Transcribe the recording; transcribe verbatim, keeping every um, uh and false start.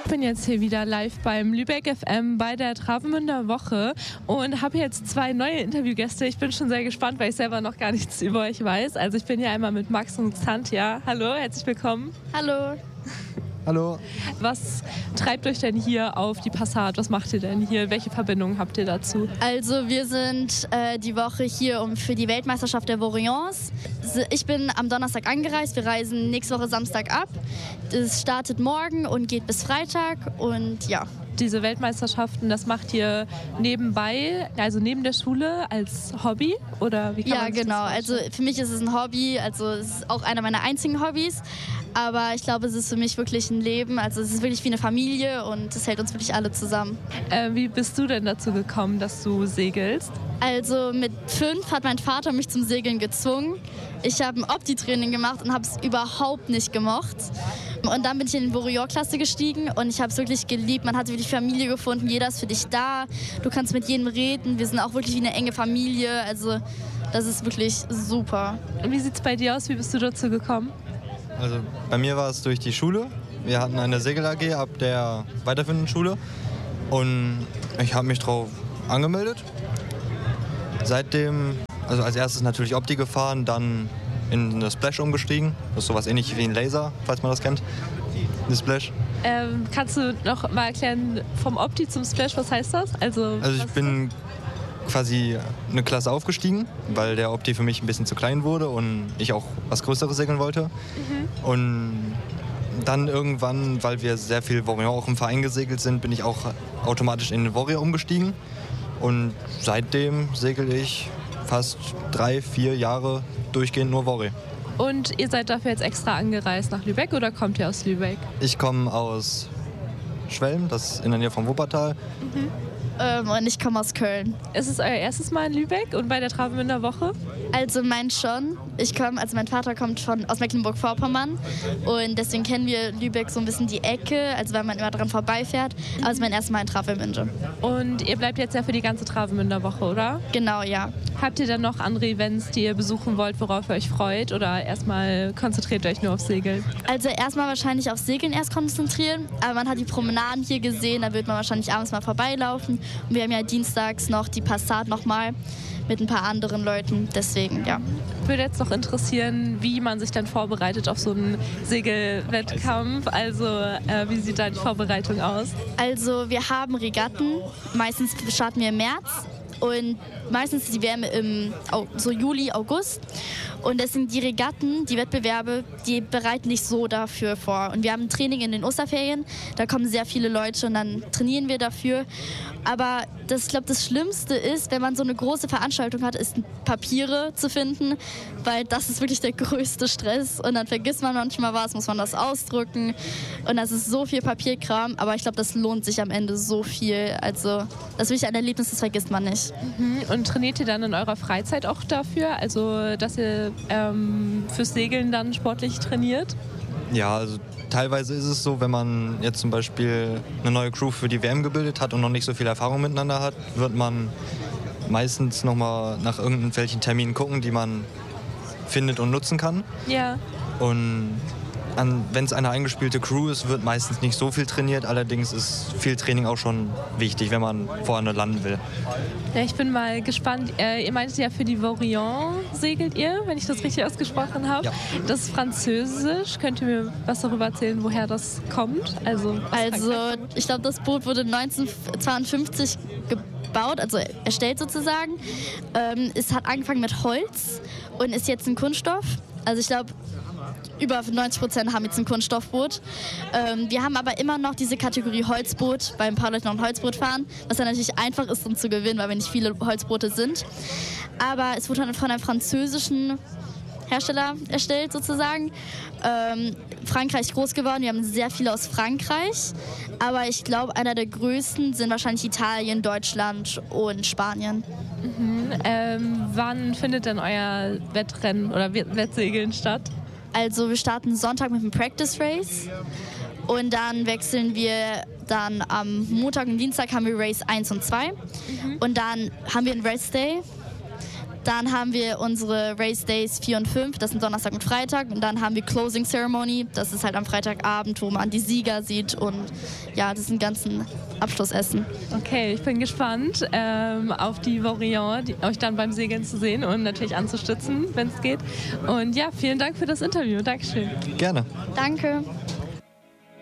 Ich bin jetzt hier wieder live beim Lübeck F M bei der Travemünder Woche und habe jetzt zwei neue Interviewgäste. Ich bin schon sehr gespannt, weil ich selber noch gar nichts über euch weiß. Also ich bin hier einmal mit Max und Xantia. Hallo, herzlich willkommen. Hallo. Hallo. Was treibt euch denn hier auf die Passat? Was macht ihr denn hier? Welche Verbindungen habt ihr dazu? Also wir sind äh, die Woche hier um für die Weltmeisterschaft der Vourions. Ich bin am Donnerstag angereist. Wir reisen nächste Woche Samstag ab. Es startet morgen und geht bis Freitag und ja. Diese Weltmeisterschaften, das macht ihr nebenbei, also neben der Schule als Hobby? Oder wie kann ja, man sich genau. das Also für mich ist es ein Hobby. Also es ist auch einer meiner einzigen Hobbys. Aber ich glaube, es ist für mich wirklich ein Leben. Also es ist wirklich wie eine Familie und es hält uns wirklich alle zusammen. Äh, wie bist du denn dazu gekommen, dass du segelst? Also mit fünf hat mein Vater mich zum Segeln gezwungen. Ich habe ein Opti-Training gemacht und habe es überhaupt nicht gemocht. Und dann bin ich in die Vourion-Klasse gestiegen und ich habe es wirklich geliebt. Man hat wirklich Familie gefunden, jeder ist für dich da. Du kannst mit jedem reden. Wir sind auch wirklich wie eine enge Familie. Also das ist wirklich super. Und wie sieht es bei dir aus? Wie bist du dazu gekommen? Also bei mir war es durch die Schule. Wir hatten eine Segel-A G ab der weiterführenden Schule und ich habe mich drauf angemeldet. Seitdem, also als erstes natürlich Opti gefahren, dann in eine Splash umgestiegen. Das ist sowas ähnlich wie ein Laser, falls man das kennt. Eine Splash. Ähm, kannst du noch mal erklären, vom Opti zum Splash, was heißt das? Also, also ich bin quasi eine Klasse aufgestiegen, weil der Opti für mich ein bisschen zu klein wurde und ich auch was Größeres segeln wollte. Mhm. Und dann irgendwann, weil wir sehr viel Vourion auch im Verein gesegelt sind, bin ich auch automatisch in den Vourier umgestiegen. Und seitdem segel ich fast drei, vier Jahre durchgehend nur Vourier. Und ihr seid dafür jetzt extra angereist nach Lübeck oder kommt ihr aus Lübeck? Ich komme aus Schwelm, das ist in der Nähe vom Wuppertal. Mhm. Ähm, und ich komme aus Köln. Ist es euer erstes Mal in Lübeck und bei der Travemünder Woche? Also mein schon. Ich komme, also mein Vater kommt schon aus Mecklenburg-Vorpommern und deswegen kennen wir Lübeck so ein bisschen die Ecke, also weil man immer dran vorbeifährt. Aber es ist mein erstes Mal in Travemünde. Und ihr bleibt jetzt ja für die ganze Travemünder Woche, oder? Genau, ja. Habt ihr dann noch andere Events, die ihr besuchen wollt, worauf ihr euch freut? Oder erstmal konzentriert ihr euch nur auf Segeln? Also erstmal wahrscheinlich auf Segeln erst konzentrieren. Aber man hat die Promenaden hier gesehen, da wird man wahrscheinlich abends mal vorbeilaufen. Und wir haben ja dienstags noch die Passat nochmal mit ein paar anderen Leuten. Deswegen, ja. Würde jetzt noch interessieren, wie man sich dann vorbereitet auf so einen Segelwettkampf. Also äh, wie sieht da die Vorbereitung aus? Also wir haben Regatten. Meistens starten wir im März. Und meistens ist die Wärme im so Juli, August. Und das sind die Regatten, die Wettbewerbe, die bereiten dich so dafür vor. Und wir haben ein Training in den Osterferien, da kommen sehr viele Leute und dann trainieren wir dafür. Aber das, ich glaube, das Schlimmste ist, wenn man so eine große Veranstaltung hat, ist Papiere zu finden, weil das ist wirklich der größte Stress. Und dann vergisst man manchmal was, muss man das ausdrucken. Und das ist so viel Papierkram, aber ich glaube, das lohnt sich am Ende so viel. Also das ist wirklich ein Erlebnis, das vergisst man nicht. Mhm. Und trainiert ihr dann in eurer Freizeit auch dafür, also dass ihr ähm, fürs Segeln dann sportlich trainiert? Ja, also teilweise ist es so, wenn man jetzt zum Beispiel eine neue Crew für die W M gebildet hat und noch nicht so viel Erfahrung miteinander hat, wird man meistens nochmal nach irgendwelchen Terminen gucken, die man findet und nutzen kann. Ja. Und wenn es eine eingespielte Crew ist, wird meistens nicht so viel trainiert. Allerdings ist viel Training auch schon wichtig, wenn man vorne landen will. Ja, ich bin mal gespannt. Äh, ihr meintet ja, für die Vourion segelt ihr, wenn ich das richtig ausgesprochen habe. Ja. Das ist Französisch. Könnt ihr mir was darüber erzählen, woher das kommt? Also, also ich glaube, das Boot wurde neunzehnhundertzweiundfünfzig gebaut, also erstellt sozusagen. Ähm, es hat angefangen mit Holz und ist jetzt ein Kunststoff. Also ich glaube, über neunzig Prozent haben jetzt ein Kunststoffboot. Ähm, wir haben aber immer noch diese Kategorie Holzboot, weil ein paar Leute noch ein Holzboot fahren, was dann natürlich einfach ist, um zu gewinnen, weil wir nicht viele Holzboote sind. Aber es wurde dann von einem französischen Hersteller erstellt sozusagen. Ähm, Frankreich groß geworden, wir haben sehr viele aus Frankreich. Aber ich glaube, einer der größten sind wahrscheinlich Italien, Deutschland und Spanien. Mhm. Ähm, wann findet denn euer Wettrennen oder Wettsegeln statt? Also wir starten Sonntag mit dem Practice Race und dann wechseln wir dann am Montag und Dienstag haben wir Race eins und zwei mhm. und dann haben wir einen Rest Day. Dann haben wir unsere Race Days vier und fünf, das sind Donnerstag und Freitag. Und dann haben wir Closing Ceremony, das ist halt am Freitagabend, wo man die Sieger sieht und ja, das sind ganzen Abschlussessen. Okay, ich bin gespannt ähm, auf die Vauriant, die, euch dann beim Segeln zu sehen und natürlich anzustützen, wenn es geht. Und ja, vielen Dank für das Interview. Dankeschön. Gerne. Danke.